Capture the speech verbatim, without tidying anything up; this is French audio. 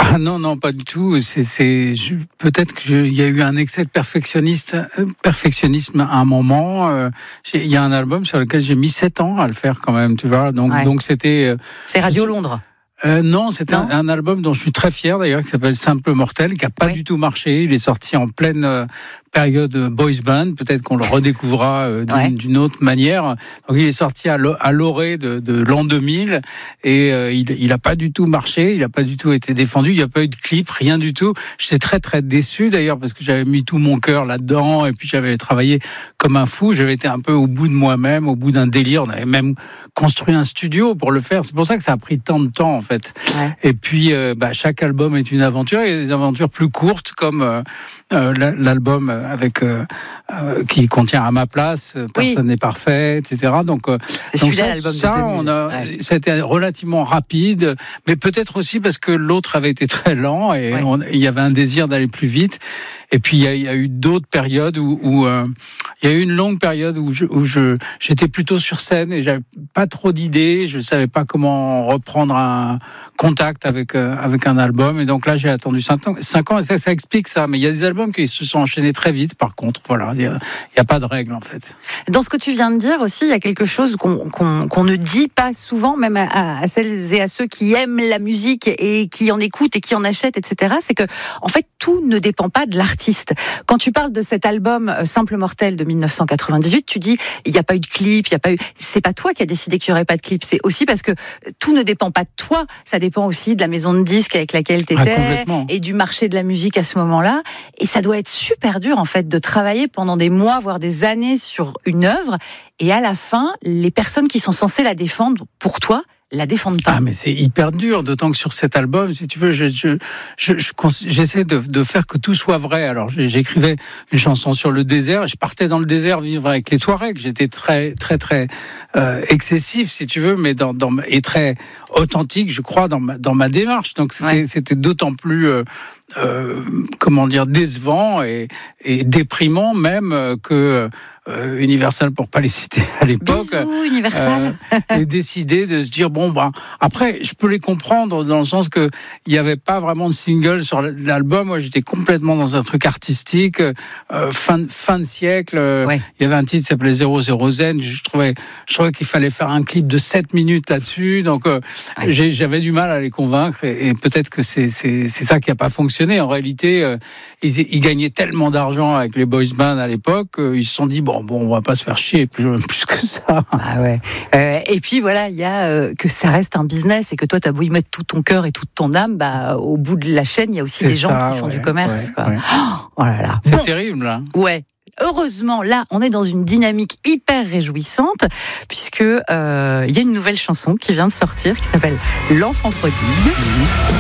Ah non, non, pas du tout. C'est, c'est, je, peut-être qu'il y a eu un excès de perfectionniste, euh, perfectionnisme à un moment. Euh, il y a un album sur lequel j'ai mis sept ans à le faire quand même, tu vois. Donc, ouais. donc c'était. Euh, c'est Radio Londres. Euh, non, c'est un, un album dont je suis très fier d'ailleurs, qui s'appelle Simple Mortel, qui n'a pas oui. du tout marché. Il est sorti en pleine euh, période boys band. Peut-être qu'on le redécouvrira euh, d'une, ouais. d'une autre manière. Donc il est sorti à, l'o- à l'orée de, de l'an deux mille et euh, il n'a pas du tout marché. Il n'a pas du tout été défendu. Il n'y a pas eu de clip, rien du tout. J'étais très très déçu d'ailleurs parce que j'avais mis tout mon cœur là-dedans et puis j'avais travaillé comme un fou. J'avais été un peu au bout de moi-même, au bout d'un délire. On avait même construit un studio pour le faire. C'est pour ça que ça a pris tant de temps en fait. Ouais. Et puis, euh, bah, chaque album est une aventure. Il y a des aventures plus courtes, comme euh, euh, l'album avec euh, euh, qui contient À ma place, Personne n'est oui. parfait, et cetera. Donc, euh, donc ça, l'album ça, de on a, ouais. ça a été relativement rapide, mais peut-être aussi parce que l'autre avait été très lent et ouais. on, il y avait un désir d'aller plus vite. Et puis il y a, il y a eu d'autres périodes où, où euh, il y a eu une longue période où je, où je j'étais plutôt sur scène et j'avais pas trop d'idées, je savais pas comment reprendre un contact avec euh, avec un album et donc là j'ai attendu cinq ans, cinq ans et ça, ça explique ça. Mais il y a des albums qui se sont enchaînés très vite. Par contre, voilà, il y a, il y a pas de règle en fait. Dans ce que tu viens de dire aussi, il y a quelque chose qu'on qu'on, qu'on ne dit pas souvent, même à, à celles et à ceux qui aiment la musique et qui en écoutent et qui en achètent, et cetera. C'est que en fait tout ne dépend pas de l'artiste. Quand tu parles de cet album Simple Mortel de dix-neuf cent quatre-vingt-dixhuit, tu dis il n'y a pas eu de clip, il y a pas eu. C'est pas toi qui as décidé qu'il n'y aurait pas de clip. C'est aussi parce que tout ne dépend pas de toi. Ça dépend aussi de la maison de disques avec laquelle tu étais ah, et du marché de la musique à ce moment-là. Et ça doit être super dur en fait de travailler pendant des mois, voire des années sur une œuvre. Et à la fin, les personnes qui sont censées la défendre pour toi la défendent pas. Ah mais c'est hyper dur, d'autant que sur cet album, si tu veux, je, je, je, je, j'essaie de, de faire que tout soit vrai. Alors j'écrivais une chanson sur le désert, je partais dans le désert vivre avec les Touaregs. J'étais très très très euh, excessif, si tu veux, mais dans, dans et très authentique, je crois, dans ma dans ma démarche. Donc c'était, ouais. c'était d'autant plus euh, euh, comment dire décevant et, et déprimant même euh, que Euh, Universal, pour pas les citer à l'époque, Bisous, Universal. euh, et décidé de se dire bon bah après je peux les comprendre dans le sens que il y avait pas vraiment de single sur l'album. Moi j'étais complètement dans un truc artistique euh, fin fin de siècle. Euh, ouais. Il y avait un titre qui s'appelait zéro zéro Z. Je trouvais je trouvais qu'il fallait faire un clip de sept minutes là-dessus. Donc euh, ouais. j'ai, j'avais du mal à les convaincre et, et peut-être que c'est c'est c'est ça qui a pas fonctionné. En réalité, euh, ils, ils gagnaient tellement d'argent avec les boys bands à l'époque, euh, ils se sont dit bon Bon, on va pas se faire chier plus, plus que ça. Ah ouais. Euh, et puis voilà, il y a euh, que ça reste un business et que toi, t'as beau y mettre tout ton cœur et toute ton âme, bah au bout de la chaîne, il y a aussi c'est des ça, gens qui font ouais, du commerce. Ouais, quoi. Ouais. Oh là là. C'est bon. terrible là. Ouais. Heureusement, là, on est dans une dynamique hyper réjouissante puisque il euh, y a une nouvelle chanson qui vient de sortir qui s'appelle L'Enfant Prodigue. Mmh.